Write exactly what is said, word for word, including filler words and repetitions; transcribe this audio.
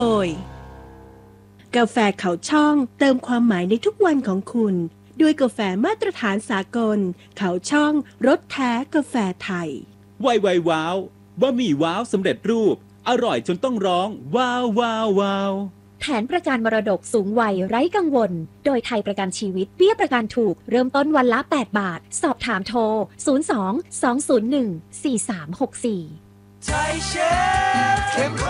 โดยกาแฟเขาช่องเติมความหมายในทุกวันของคุณด้วยกาแฟมาตรฐานสากลเขาช่องรสแท้กาแฟไทยไวไวว้าวบะหมี่ว้าวสำเร็จรูปอร่อยจนต้องร้องว้าวว้าวว้าวแผนประกันมรดกสูงวัยไร้กังวลโดยไทยประกันชีวิตเบี้ยประกันถูกเริ่มต้นวันละแปดบาทสอบถามโทรศูนย์ สอง สอง ศูนย์ หนึ่ง สี่ สาม หก สี่ไทยเชฟเข้มข้น